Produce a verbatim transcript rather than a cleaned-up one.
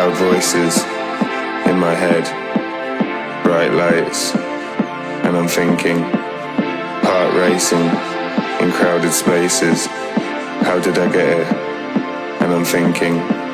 loud voices in my head, bright lights, and I'm thinking, heart racing in crowded spaces. How did I get here? And I'm thinking,